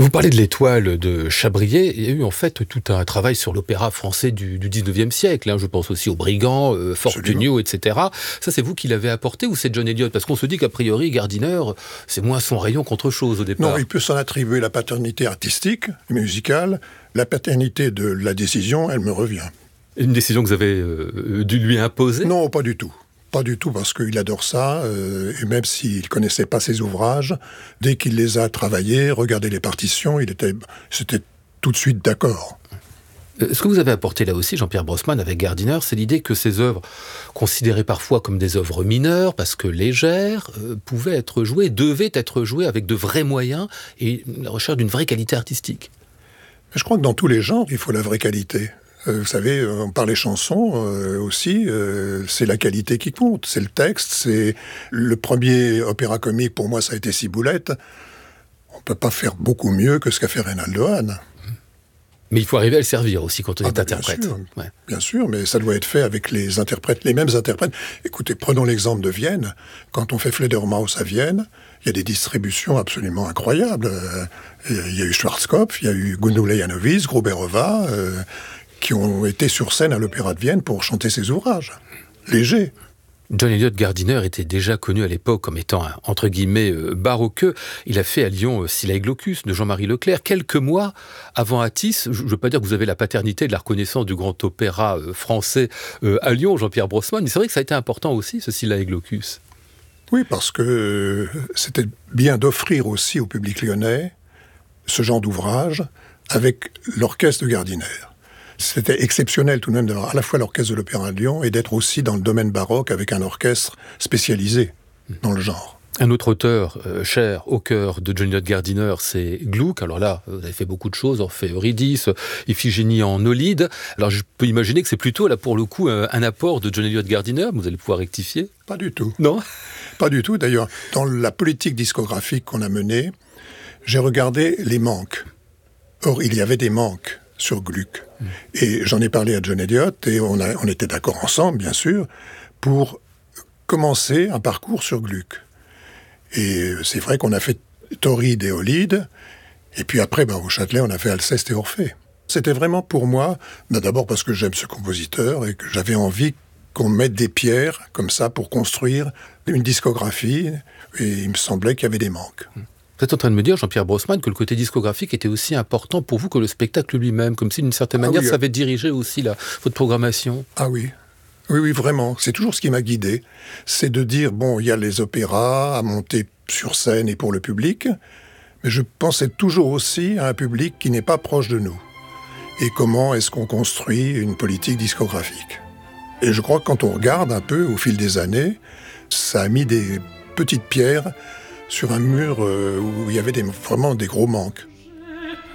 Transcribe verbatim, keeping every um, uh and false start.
Vous parlez de l'Étoile de Chabrier. Il y a eu en fait tout un travail sur l'opéra français du, du dix-neuvième siècle. Hein. Je pense aussi aux Brigands, euh, Fortunio, et cetera. Ça, c'est vous qui l'avez apporté ou c'est John Eliot? Parce qu'on se dit qu'a priori, Gardiner, c'est moins son rayon qu'autre chose au départ. Non, il peut s'en attribuer la paternité artistique, musicale. La paternité de la décision, elle me revient. Une décision que vous avez euh, dû lui imposer? Non, pas du tout. Pas du tout, parce qu'il adore ça, euh, et même s'il ne connaissait pas ses ouvrages, dès qu'il les a travaillés, regardé les partitions, il était, c'était tout de suite d'accord. Ce que vous avez apporté là aussi, Jean-Pierre Brossman, avec Gardiner, c'est l'idée que ces œuvres, considérées parfois comme des œuvres mineures, parce que légères, euh, pouvaient être jouées, devaient être jouées avec de vrais moyens et la recherche d'une vraie qualité artistique. Mais je crois que dans tous les genres, il faut la vraie qualité. Euh, vous savez, on parle des chansons euh, aussi, euh, c'est la qualité qui compte, c'est le texte, c'est le premier opéra comique, pour moi ça a été Ciboulette. On ne peut pas faire beaucoup mieux que ce qu'a fait Reynaldo Hahn. Mais il faut arriver à le servir aussi quand on ah est ben interprète. Bien sûr, ouais. bien sûr, mais ça doit être fait avec les interprètes, les mêmes interprètes. Écoutez, prenons l'exemple de Vienne. Quand on fait Fledermaus à Vienne, il y a des distributions absolument incroyables. Euh, il y a eu Schwarzkopf, il y a eu Gundula Janowitz, Gruberova, euh, qui ont été sur scène à l'Opéra de Vienne pour chanter ses ouvrages. Légers. John Eliot Gardiner était déjà connu à l'époque comme étant un, entre guillemets, euh, baroqueux. Il a fait à Lyon euh, Scylla et Glaucus de Jean-Marie Leclerc. Quelques mois avant Atis, je ne veux pas dire que vous avez la paternité de la reconnaissance du grand opéra euh, français euh, à Lyon, Jean-Pierre Brossman, mais c'est vrai que ça a été important aussi, ce Scylla et Glaucus. Oui, parce que euh, c'était bien d'offrir aussi au public lyonnais ce genre d'ouvrage avec l'orchestre de Gardiner. C'était exceptionnel tout de même d'avoir à la fois l'orchestre de l'Opéra de Lyon et d'être aussi dans le domaine baroque avec un orchestre spécialisé dans le genre. Un autre auteur euh, cher au cœur de John Eliot Gardiner, c'est Gluck. Alors là, vous avez fait beaucoup de choses, on fait Eurydice, Iphigénie en Aulide. Alors je peux imaginer que c'est plutôt là pour le coup un, un apport de John Eliot Gardiner, vous allez pouvoir rectifier. Pas du tout. Non ? Pas du tout. D'ailleurs, dans la politique discographique qu'on a menée, j'ai regardé les manques. Or, il y avait des manques sur Gluck. Mmh. Et j'en ai parlé à John Eliot, et on, a, on était d'accord ensemble, bien sûr, pour commencer un parcours sur Gluck. Et c'est vrai qu'on a fait Tauride et Aulide, et puis après, ben, au Châtelet, on a fait Alceste et Orphée. C'était vraiment pour moi, ben, d'abord parce que j'aime ce compositeur, et que j'avais envie qu'on mette des pierres, comme ça, pour construire une discographie, et il me semblait qu'il y avait des manques. Mmh. Vous êtes en train de me dire, Jean-Pierre Brossman, que le côté discographique était aussi important pour vous que le spectacle lui-même, comme si d'une certaine manière, ah oui, ça avait dirigé aussi la, votre programmation. Ah oui, oui, oui, vraiment. C'est toujours ce qui m'a guidé. C'est de dire, bon, il y a les opéras à monter sur scène et pour le public, mais je pensais toujours aussi à un public qui n'est pas proche de nous. Et comment est-ce qu'on construit une politique discographique? Et je crois que quand on regarde un peu au fil des années, ça a mis des petites pierres sur un mur où il y avait des, vraiment des gros manques.